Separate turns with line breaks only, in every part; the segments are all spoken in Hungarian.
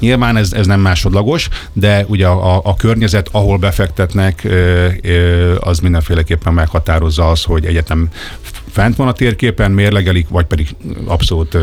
Nyilván ez nem másodlagos, de ugye a környezet, ahol befektetnek, az mindenféleképpen meghatározza az, hogy egyetem fent van a térképen, mérlegelik, vagy pedig abszolút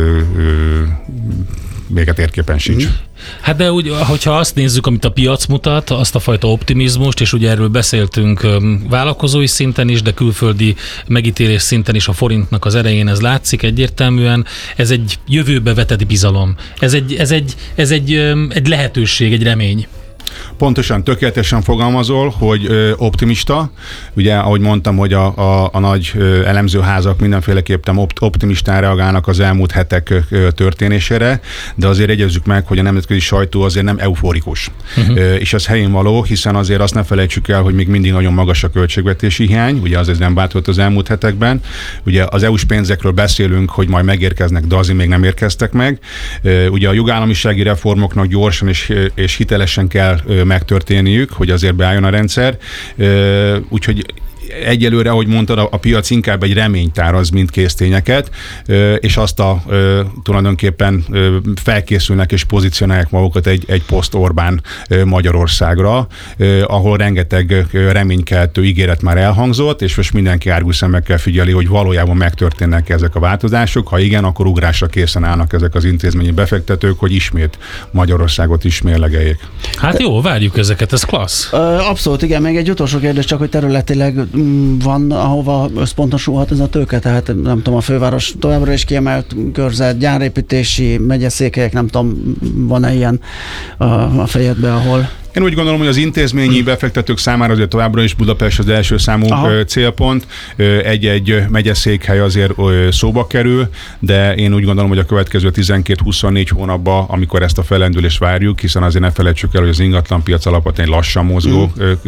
még a térképen sincs.
Hát de úgy, hogyha azt nézzük, amit a piac mutat, azt a fajta optimizmust, és ugye erről beszéltünk vállalkozói szinten is, de külföldi megítélés szinten is a forintnak az erején ez látszik egyértelműen. Ez egy jövőbe vetett bizalom. Ez egy lehetőség, egy remény.
Pontosan, tökéletesen fogalmazol, hogy optimista. Ugye, ahogy mondtam, hogy a nagy elemzőházak mindenféleképpen optimistán reagálnak az elmúlt hetek történésére, de azért jegyezzük meg, hogy a nemzetközi sajtó azért nem euforikus. És ez helyén való, hiszen azért azt ne felejtsük el, hogy még mindig nagyon magas a költségvetési hiány, ugye az nem változott az elmúlt hetekben. Ugye az EU-s pénzekről beszélünk, hogy majd megérkeznek, de azért még nem érkeztek meg. Ugye a jogállamisági reformoknak gyorsan és hitelesen kell megtörténniük, hogy azért beálljon a rendszer. Úgyhogy egyelőre, ahogy mondtad, a piac inkább egy reményt táraz, mint késztényeket, és azt tulajdonképpen felkészülnek és pozícionálják magukat egy poszt-Orbán Magyarországra, ahol rengeteg reménykeltő ígéret már elhangzott, és most mindenki árgus szemekkel figyeli, hogy valójában megtörténnek ezek a változások. Ha igen, akkor ugrásra készen állnak ezek az intézményi befektetők, hogy ismét Magyarországot is mérlegeljék.
Hát jó, várjuk ezeket, ez klassz.
Abszolút, igen. Még egy utolsó kérdés, csak hogy területileg van, ahova összpontosulhat ez a tőke, tehát nem tudom, a főváros továbbra is kiemelt körzet, gyárépítési megyeszékhelyek, nem tudom, van-e ilyen a fejedbe, ahol...
Én úgy gondolom, hogy az intézményi befektetők számára azért továbbra is Budapest az első számú célpont. Egy-egy megyeszékhely azért szóba kerül, de én úgy gondolom, hogy a következő 12-24 hónapban, amikor ezt a fellendülést várjuk, hiszen azért ne felejtsük el, hogy az ingatlanpiac alapvetően egy lassan mozgó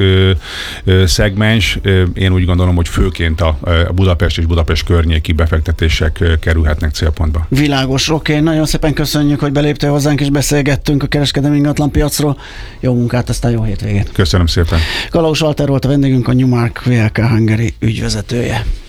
szegmens. Én úgy gondolom, hogy főként a Budapest és Budapest környéki befektetések kerülhetnek célpontba.
Világos, oké. Nagyon szépen köszönjük, hogy beléptél hozzánk és beszélgettünk a kereskedelmi ingatlanpiacról. Jó munkát, aztán jó hétvégét.
Köszönöm szépen.
Kalausz Walter volt a vendégünk, a Newmark VLK Hungary ügyvezetője.